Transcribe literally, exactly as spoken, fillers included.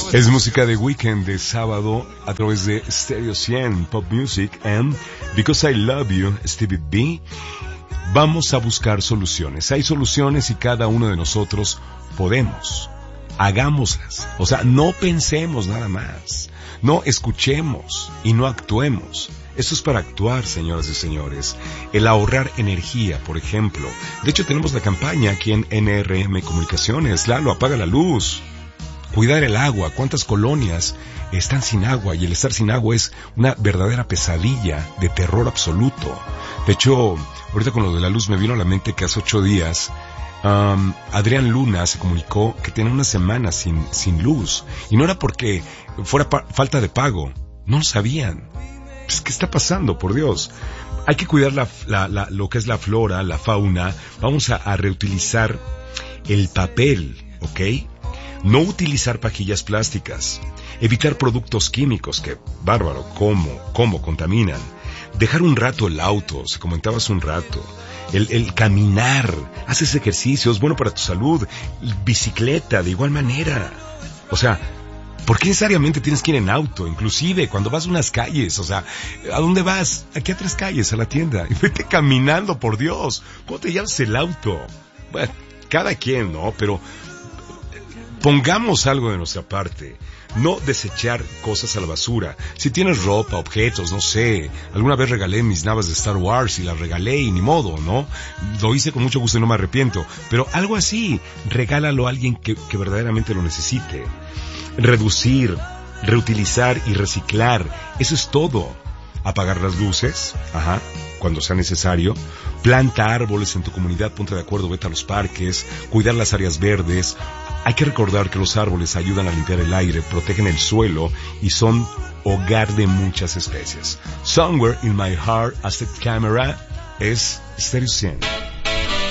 Es música de Weekend de sábado a través de Stereo cien Pop Music and Because I Love You, Stevie B. Vamos a buscar soluciones. Hay soluciones y cada uno de nosotros podemos. Hagámoslas. O sea, no pensemos nada más. No escuchemos y no actuemos. Esto es para actuar, señoras y señores. El ahorrar energía, por ejemplo. De hecho, tenemos la campaña aquí en N R M Comunicaciones. Lalo, apaga la luz. Cuidar el agua. ¿Cuántas colonias están sin agua? Y el estar sin agua es una verdadera pesadilla de terror absoluto. De hecho, ahorita con lo de la luz me vino a la mente que hace ocho días um, Adrián Luna se comunicó que tenía una semana sin, sin luz. Y no era porque fuera pa- falta de pago. No lo sabían. Pues, ¿qué está pasando? Por Dios. Hay que cuidar la, la, la, lo que es la flora, la fauna. Vamos a, a reutilizar el papel, ¿ok? No utilizar pajillas plásticas. Evitar productos químicos que, bárbaro, cómo, cómo contaminan. Dejar un rato el auto, se comentaba hace un rato. El, el caminar, haces ejercicios, bueno para tu salud. Bicicleta, de igual manera. O sea, ¿por qué necesariamente tienes que ir en auto? Inclusive cuando vas a unas calles, o sea, ¿a dónde vas? Aquí a tres calles, a la tienda. Y vete caminando, por Dios. ¿Cómo te llevas el auto? Bueno, cada quien, ¿no? Pero pongamos algo de nuestra parte. No desechar cosas a la basura. Si tienes ropa, objetos, no sé. Alguna vez regalé mis navas de Star Wars y las regalé y ni modo, ¿no? Lo hice con mucho gusto y no me arrepiento. Pero algo así, regálalo a alguien que, que verdaderamente lo necesite. Reducir, reutilizar y reciclar. Eso es todo. Apagar las luces, ajá, cuando sea necesario. Planta árboles en tu comunidad, ponte de acuerdo, vete a los parques. Cuidar las áreas verdes. Hay que recordar que los árboles ayudan a limpiar el aire, protegen el suelo y son hogar de muchas especies. Somewhere in My Heart, Aztec Camera es Stereo cien.